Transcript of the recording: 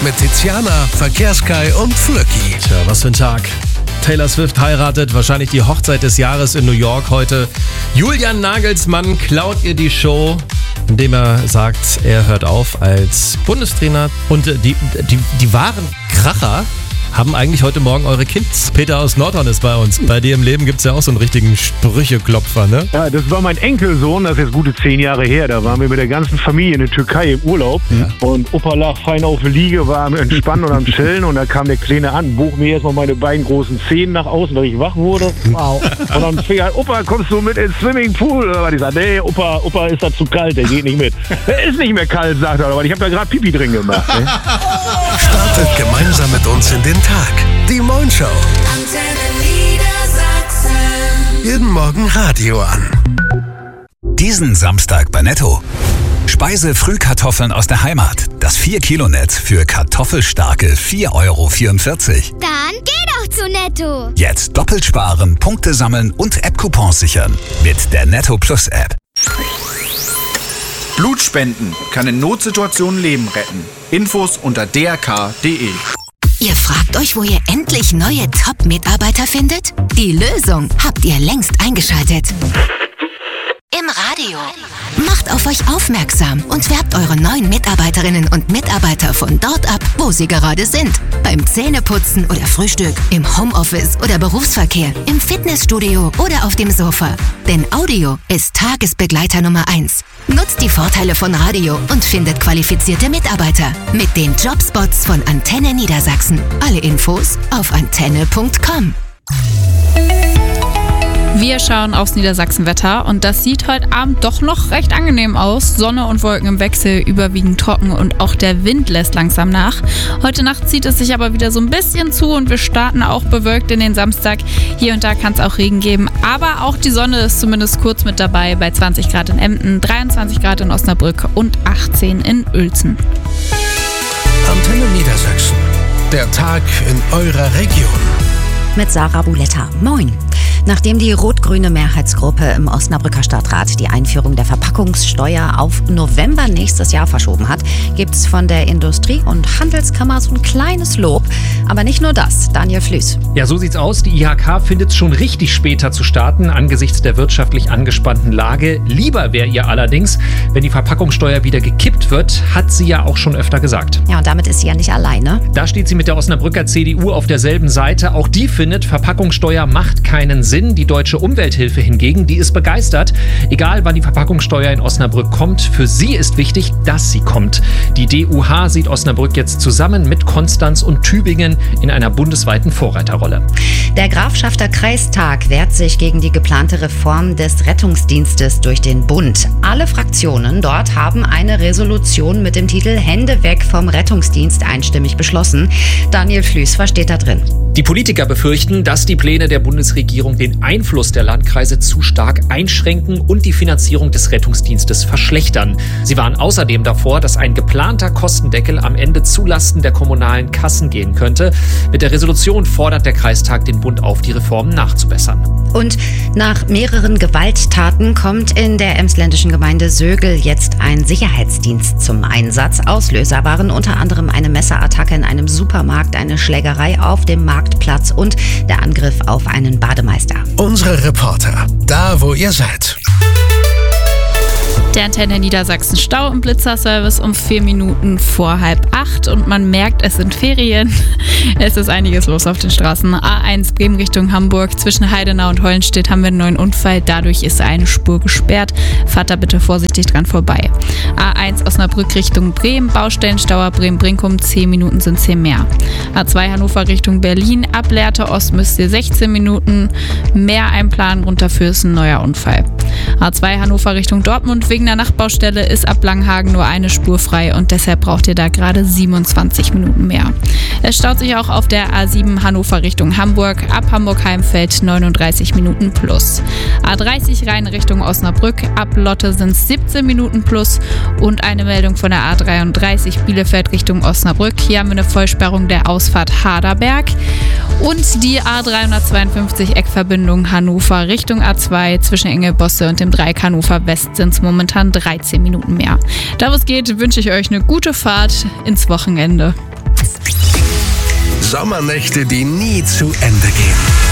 mit Tiziana, Verkehrskai und Flöcki. Tja, was für ein Tag. Taylor Swift heiratet, wahrscheinlich die Hochzeit des Jahres in New York heute. Julian Nagelsmann klaut ihr die Show, indem er sagt, er hört auf als Bundestrainer. Und die wahren Kracher haben eigentlich heute Morgen eure Kids. Peter aus Nordhorn ist bei uns. Bei dir im Leben gibt es ja auch so einen richtigen Sprücheklopfer, ne? Ja, das war mein Enkelsohn, das ist jetzt gute 10 Jahre her. Da waren wir mit der ganzen Familie in der Türkei im Urlaub. Ja. Und Opa lag fein auf der Liege, war am Entspannen und am Chillen. Und da kam der Kleine an, bog mir erstmal meine beiden großen Zehen nach außen, weil ich wach wurde. Wow. Und dann fing er, Opa, kommst du mit ins Swimmingpool? Und ich sagte, nee, Opa ist da zu kalt, der geht nicht mit. Der ist nicht mehr kalt, sagt er, aber ich habe da gerade Pipi drin gemacht. Ne? Startet gemeinsam mit uns in den Tag. Die Moin Show. Jeden Morgen Radio an. Diesen Samstag bei Netto. Speise-Frühkartoffeln aus der Heimat. Das 4-Kilo-Netz für kartoffelstarke 4,44 €. Dann geh doch zu Netto. Jetzt doppelt sparen, Punkte sammeln und App-Coupons sichern. Mit der Netto Plus App. Blutspenden kann in Notsituationen Leben retten. Infos unter drk.de. Ihr fragt euch, wo ihr endlich neue Top-Mitarbeiter findet? Die Lösung habt ihr längst eingeschaltet. Im Radio. Macht auf euch aufmerksam und werbt eure neuen Mitarbeiterinnen und Mitarbeiter von dort ab, wo sie gerade sind. Beim Zähneputzen oder Frühstück, im Homeoffice oder Berufsverkehr, im Fitnessstudio oder auf dem Sofa. Denn Audio ist Tagesbegleiter Nummer 1. Nutzt die Vorteile von Radio und findet qualifizierte Mitarbeiter mit den Jobspots von Antenne Niedersachsen. Alle Infos auf antenne.com. Wir schauen aufs Niedersachsenwetter und das sieht heute Abend doch noch recht angenehm aus. Sonne und Wolken im Wechsel, überwiegend trocken und auch der Wind lässt langsam nach. Heute Nacht zieht es sich aber wieder so ein bisschen zu und wir starten auch bewölkt in den Samstag. Hier und da kann es auch Regen geben, aber auch die Sonne ist zumindest kurz mit dabei bei 20 Grad in Emden, 23 Grad in Osnabrück und 18 in Uelzen. Antenne Niedersachsen. Der Tag in eurer Region. Mit Sarah Buletta. Moin. Nachdem die rot-grüne Mehrheitsgruppe im Osnabrücker Stadtrat die Einführung der Verpackungssteuer auf November nächstes Jahr verschoben hat, gibt es von der Industrie- und Handelskammer so ein kleines Lob. Aber nicht nur das. Daniel Flüß. Ja, so sieht's aus. Die IHK findet es schon richtig später zu starten, angesichts der wirtschaftlich angespannten Lage. Lieber wäre ihr allerdings, wenn die Verpackungssteuer wieder gekippt wird, hat sie ja auch schon öfter gesagt. Ja, und damit ist sie ja nicht alleine. Da steht sie mit der Osnabrücker CDU auf derselben Seite. Auch die findet, Verpackungssteuer macht keinen Sinn. Die Deutsche Umwelthilfe hingegen, die ist begeistert. Egal, wann die Verpackungssteuer in Osnabrück kommt, für sie ist wichtig, dass sie kommt. Die DUH sieht Osnabrück jetzt zusammen mit Konstanz und Tübingen in einer bundesweiten Vorreiterrolle. Der Grafschafter Kreistag wehrt sich gegen die geplante Reform des Rettungsdienstes durch den Bund. Alle Fraktionen dort haben eine Resolution mit dem Titel Hände weg vom Rettungsdienst einstimmig beschlossen. Daniel Flüß, was steht da drin? Die Politiker befürchten, dass die Pläne der Bundesregierung den Einfluss der Landkreise zu stark einschränken und die Finanzierung des Rettungsdienstes verschlechtern. Sie warnen außerdem davor, dass ein geplanter Kostendeckel am Ende zulasten der kommunalen Kassen gehen könnte. Mit der Resolution fordert der Kreistag den Bund auf, die Reform nachzubessern. Und nach mehreren Gewalttaten kommt in der emsländischen Gemeinde Sögel jetzt ein Sicherheitsdienst zum Einsatz. Auslöser waren unter anderem eine Messerattacke in einem Supermarkt, eine Schlägerei auf dem Marktplatz und der Angriff auf einen Bademeister. Unsere Reporter, da wo ihr seid. Der Antenne Niedersachsen Stau im Blitzerservice um 4 Minuten vor 7:30 und man merkt, es sind Ferien. Es ist einiges los auf den Straßen. A1 Bremen Richtung Hamburg, zwischen Heidenau und Hollenstedt haben wir einen neuen Unfall. Dadurch ist eine Spur gesperrt. Fahrt da bitte vorsichtig dran vorbei. A1 Osnabrück Richtung Bremen, Baustellenstauer Bremen-Brinkum, 10 Minuten sind 10 mehr. A2 Hannover Richtung Berlin, ab Lehrte Ost müsst ihr 16 Minuten mehr einplanen. Runter für ist ein neuer Unfall. A2 Hannover Richtung Dortmund, wegen der Nachtbaustelle ist ab Langhagen nur eine Spur frei und deshalb braucht ihr da gerade 27 Minuten mehr. Es staut sich auch auf der A7 Hannover Richtung Hamburg, ab Hamburg-Heimfeld 39 Minuten plus. A30 Rhein Richtung Osnabrück, ab Lotte sind es 17 Minuten plus und eine Meldung von der A33 Bielefeld Richtung Osnabrück. Hier haben wir eine Vollsperrung der Ausfahrt Haderberg und die A352 Eckverbindung Hannover Richtung A2 zwischen Engelbosse und dem Dreieck Hannover West sind es momentan 13 Minuten mehr. Da wo es geht, wünsche ich euch eine gute Fahrt ins Wochenende. Sommernächte, die nie zu Ende gehen.